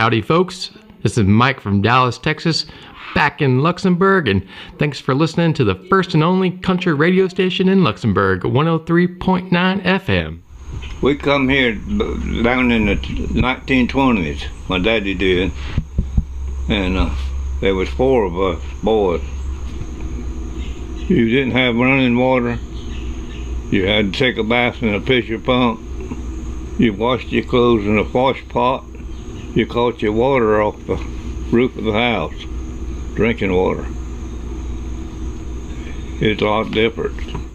Howdy folks, this is Mike from Dallas, Texas, back in Luxembourg, and thanks for listening to the first and only country radio station in Luxembourg, 103.9 FM. We come here down in the 1920s, my daddy did, and there was 4 of us boys. You didn't have running water. You had to take a bath in a pitcher pump. You washed your clothes in a wash pot. You caught your water off the roof of the house, drinking water. It's a lot different.